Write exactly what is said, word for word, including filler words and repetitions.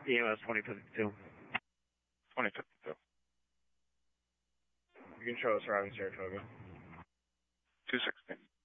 E M S twenty fifty-two. twenty fifty-two. You can show us surrounding Saratoga. two sixty.